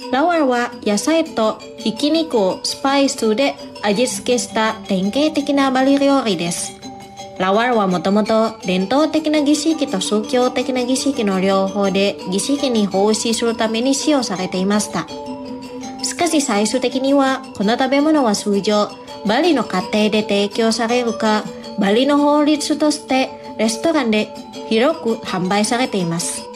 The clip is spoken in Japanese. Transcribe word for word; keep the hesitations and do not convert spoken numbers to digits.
ラワーは野菜とひき肉をスパイスで味付けした典型的なバリ料理です。ラワーはもともと伝統的な儀式と宗教的な儀式の両方で儀式に奉仕するために使用されていました。しかし最終的にはこの食べ物は通常バリの家庭で提供されるか、バリの法律としてレストランで広く販売されています。